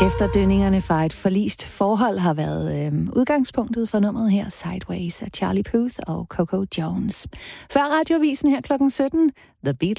Efterdønningerne fra et forlist forhold har været udgangspunktet for nummeret her, Sideways af Charlie Puth og Coco Jones. Før radioavisen her klokken 17, The Beatles.